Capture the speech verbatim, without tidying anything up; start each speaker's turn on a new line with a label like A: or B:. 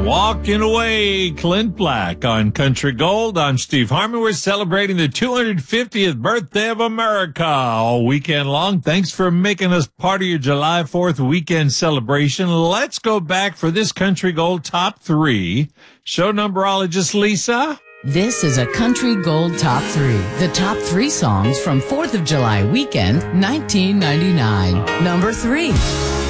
A: Walking Away, Clint Black on Country Gold. I'm Steve Harmon. We're celebrating the two hundred fiftieth birthday of America all weekend long. Thanks for making us part of your July fourth weekend celebration. Let's go back for this Country Gold Top three. Show numberologist Lisa.
B: This is a Country Gold Top three. The top three songs from fourth of July weekend, nineteen ninety-nine. Number three.